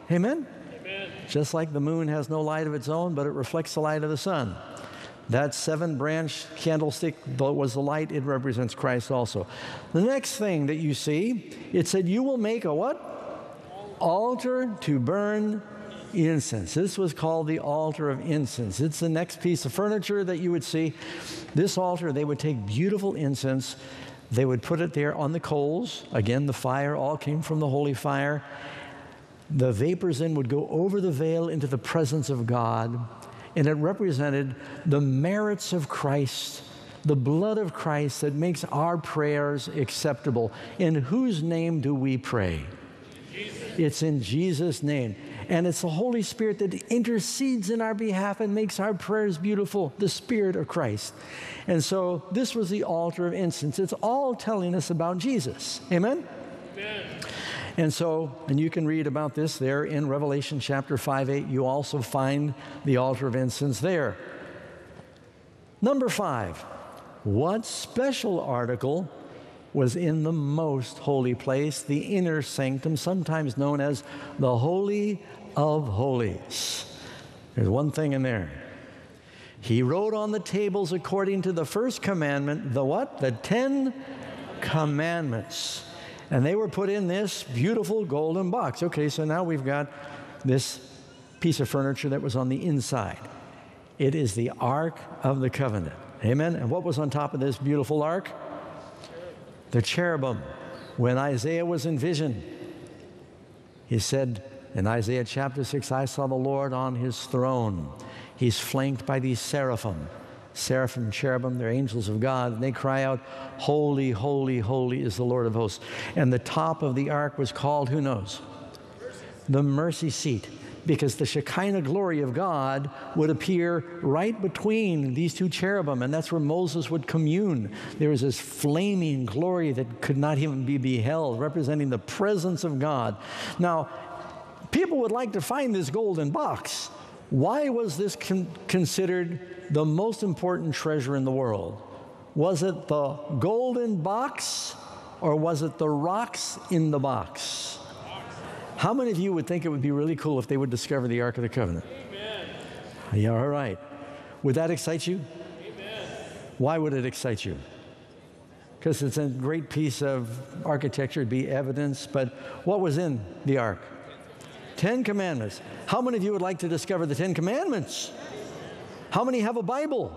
Amen? Amen. Just like the moon has no light of its own, but it reflects the light of the sun. That 7-branch candlestick, though it was the light, it represents Christ also. The next thing that you see, it said, you will make a what? Altar to burn incense. This was called the altar of incense. It's the next piece of furniture that you would see. This altar, they would take beautiful incense. They would put it there on the coals. Again, the fire all came from the holy fire. The vapors then would go over the veil into the presence of God. And it represented the merits of Christ, the blood of Christ that makes our prayers acceptable. In whose name do we pray? Jesus. It's in Jesus' name. And it's the Holy Spirit that intercedes in our behalf and makes our prayers beautiful, the Spirit of Christ. And so this was the altar of incense. It's all telling us about Jesus. Amen? Amen. And so, and you can read about this there in Revelation chapter 5:8. You also find the altar of incense there. Number 5, what special article was in the most holy place, the inner sanctum, sometimes known as the Holy of Holies? There's one thing in there. He wrote on the tables according to the first commandment, the what? The 10 Commandments. And they were put in this beautiful golden box. Okay, so now we've got this piece of furniture that was on the inside. It is the Ark of the Covenant. Amen? And what was on top of this beautiful ark? The cherubim. When Isaiah was in vision, he said in Isaiah chapter 6, I saw the Lord on his throne. He's flanked by these seraphim. Seraphim, cherubim, they're angels of God, and they cry out, holy, holy, holy is the Lord of hosts. And the top of the ark was called, who knows? The mercy seat, because the Shekinah glory of God would appear right between these two cherubim, and that's where Moses would commune. There was this flaming glory that could not even be beheld, representing the presence of God. Now, people would like to find this golden box. Why was this considered the most important treasure in the world? Was it the golden box, or was it the rocks in the box? How many of you would think it would be really cool if they would discover the Ark of the Covenant? Amen. Yeah, all right. Would that excite you? Amen. Why would it excite you? Because it's a great piece of architecture, it'd be evidence, but what was in the Ark? 10 Commandments. How many of you would like to discover the 10 Commandments? How many have a Bible?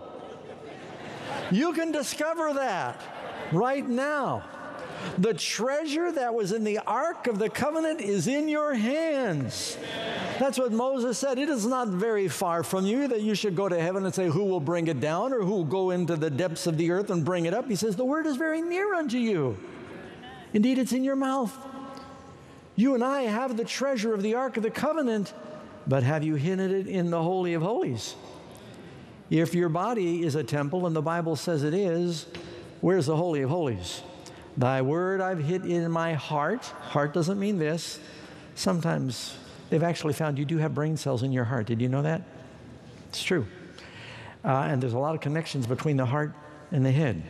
You can discover that right now. The treasure that was in the Ark of the Covenant is in your hands. That's what Moses said. It is not very far from you that you should go to heaven and say, who will bring it down, or who will go into the depths of the earth and bring it up? He says, the word is very near unto you. Indeed, it's in your mouth. You and I have the treasure of the Ark of the Covenant, but have you hidden it in the Holy of Holies? If your body is a temple, and the Bible says it is, where's the Holy of Holies? Thy word I've hid in my heart. Heart doesn't mean this. Sometimes they've actually found you do have brain cells in your heart. Did you know that? It's true. And there's a lot of connections between the heart and the head.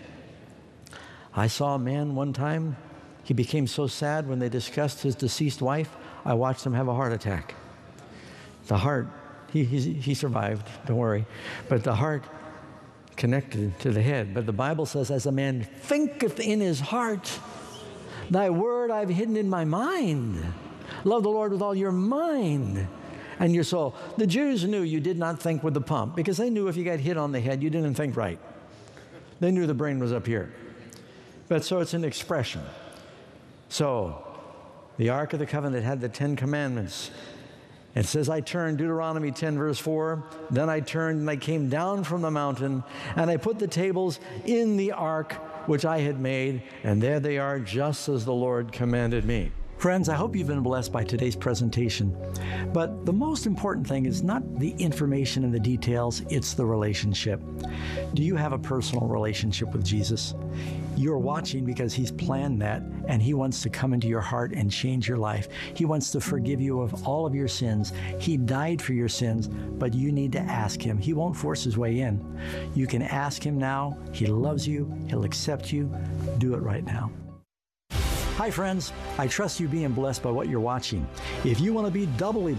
I saw a man one time. He became so sad when they discussed his deceased wife. I watched him have a heart attack. The heart, he survived, don't worry. But the heart connected to the head. But the Bible says, as a man thinketh in his heart, thy word I've hidden in my mind. Love the Lord with all your mind and your soul. The Jews knew you did not think with the pump, because they knew if you got hit on the head, you didn't think right. They knew the brain was up here. But so it's an expression. So the Ark of the Covenant had the 10 Commandments. It says, I turned, Deuteronomy 10, verse 4, then I turned and I came down from the mountain, and I put the tables in the ark which I had made, and there they are, just as the Lord commanded me. Friends, I hope you've been blessed by today's presentation. But the most important thing is not the information and the details, it's the relationship. Do you have a personal relationship with Jesus? You're watching because He's planned that, and He wants to come into your heart and change your life. He wants to forgive you of all of your sins. He died for your sins, but you need to ask Him. He won't force His way in. You can ask Him now. He loves you. He'll accept you. Do it right now. Hi, friends. I trust you being blessed by what you're watching. If you want to be doubly